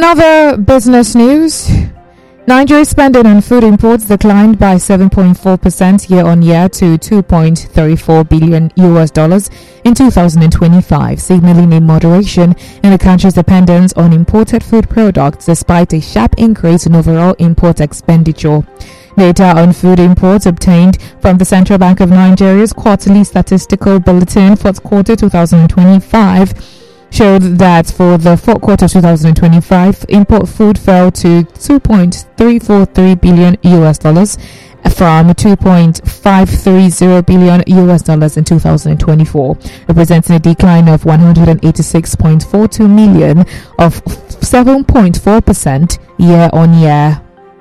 In other business news, Nigeria's spending on food imports declined by 7.4% year-on-year to $2.34 billion in 2025, signaling a moderation in the country's dependence on imported food products despite a sharp increase in overall import expenditure. Data on food imports obtained from the Central Bank of Nigeria's quarterly statistical bulletin for quarter 2025 showed that for the fourth quarter of 2025, import food fell to $2.343 billion from $2.530 billion in 2024, representing a decline of 186.42 million of 7.4% year on year.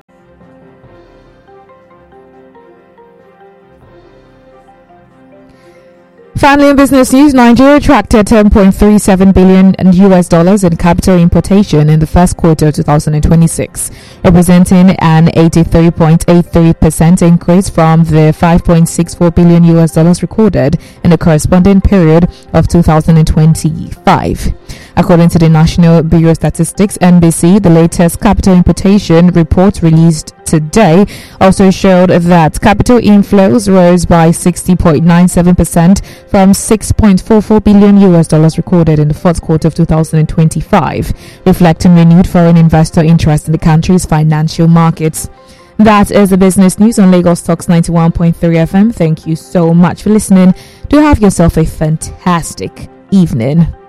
Finally, in business news, Nigeria attracted $10.37 billion in capital importation in the first quarter of 2026, representing an 83.83% increase from the $5.64 billion recorded in the corresponding period of 2025. According to the National Bureau of Statistics, NBC, the latest capital importation report released today also showed that capital inflows rose by 60.97% from $6.44 billion recorded in the fourth quarter of 2025, reflecting renewed foreign investor interest in the country's financial markets. That is the business news on Lagos Talks 91.3 FM. Thank you so much for listening. Do have yourself a fantastic evening.